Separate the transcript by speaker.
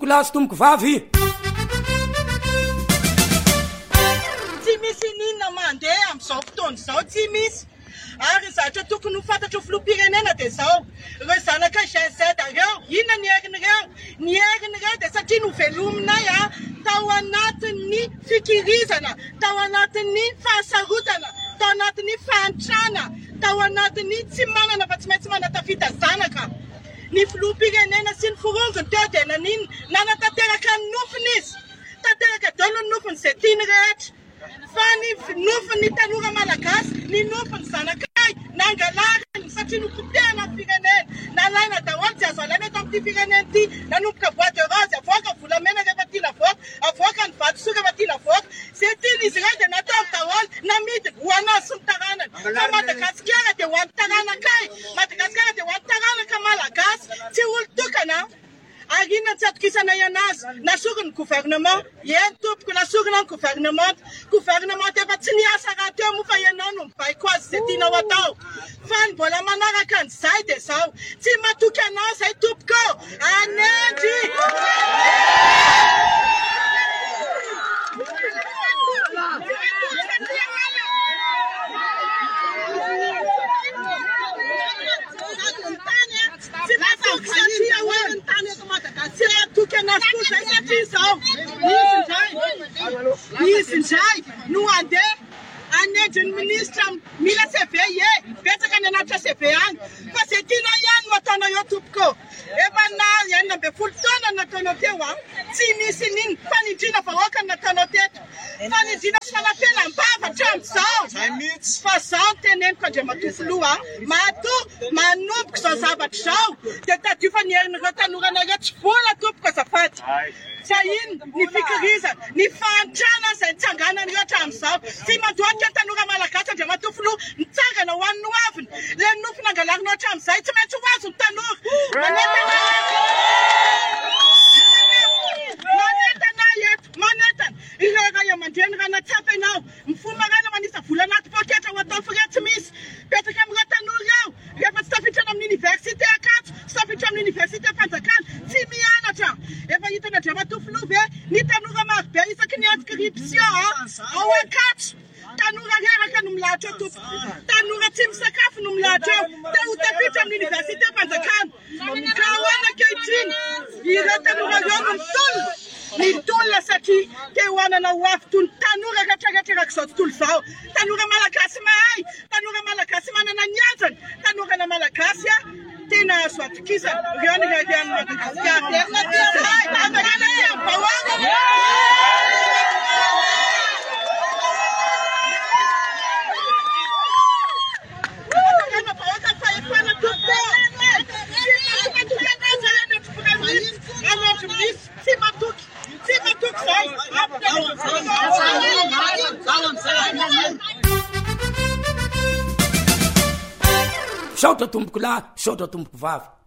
Speaker 1: tompoko lahy sy tompoko vavy.
Speaker 2: Tsy misy ninona mandeha amin'izao fotoana izao, tsy misy. Ary zatra tokony ho fantatra ho filoham-pirenena dia izao. Ireo zanaka GZ ireo, inona ny herin'ireo? Ny herin'ireo dia satria novelominay tao anatin'ny fikirizana, tao anatin'ny fahasarotana, tao anatin'ny fahantrana, tao anatin'ny tsy manana fa tsy maintsy manatafita zanaka. Ny filoham-pirenena sy ny forongony teo dia nanino? Nanatanteraka ny nofiny izy. Tanteraka daholo ny nofiny izay tiany rehetra. Fa ny nofin'ny tanora malagasy, ny nofin'ny zanakay, nangalariny satria nopotehana ny firenena. Nalaina daholo tsy azo alaina eto amin'ity firenena ity. Nanomboka bois de rose, avoaka volamena rehefa tia lavoaka, avoaka ny vatosoa rehefa tia lavoaka. Izay tian'izy ireo dia natao daholo namidiny ho anazy sy ny taranany. Fa Madagasikara dia ho an'ny taranakay, Madagasikara dia ho an'ny taranaka malagasy, tsy olo-tokana. Ary inona tsy atokisana ianazy? Nasorony gouvernement, eny tompoko nasorona ny gouvernement. Gouvernement efa tsy niasa raha teo moa fa ianao no mibaiko azy izay tianao atao. Fa ny mbola manaraka an'izay dia izao. Tsy matoky anao izay tompoko, anendy! Isinzay no andeha anenjy ny ministra mila CV betsaka ny anatra CV any fa izay tianao ihany no ataonao eo tompoko. Efa na 12 taona nataonao teo tsy misy niny fanindriana vahoaka no nataonao teto. Fanindriana falafelam-bava hatramin'izao. Fa izao no teneniko Andriamatoa manomboka izao zavatra izao dia tadio fa ny herin'ireo tanoranareo tsy vola tompoko azafady. Fa ino ny fikirizana, ny fahantrana izay nitsanganan'ireo hatramin'izao. Tsy mandohatra ny tanora malagasy Andriamatoa nitsangana ho an'ny noaviny. Ilay nofiny angalarinao hatramin'izay tsy maintsy ho azo ny tanora. Manentana ireo ray aman-dreny raha natsapa ianao mifomarana manisa vola anaty poketra ho atao firy tsy misy. Petraka amin'ireo tanora ao rehefa tsy tafitrana amin'ny université Ankatso, tsy tafitra amin'ny université Fanjakana, tsy mianatra. Efa hitan'ny Andriamatoa ve ny tanora marobe isaky ny inscription ao Ankatso. Tanora reraka no milahatra eo tompoko. Tanora tsy misakafo no milahatra eo. Te ho tafitra amin'ny université Fanjakana. Ka ahoana ankehitriny ireo tanora ireo no mitolona satria te ho anana ho avy toy ny tanora rehetrarehetra izao tontolo izao. Tanora malagasy mahay, tanora malagasy manana ny azony, tanora malagasy tena azo atokisana. Ireo ny rerian'ny Madagasikara.
Speaker 1: Saotra tompoko lahy, saotra tompoko vavy.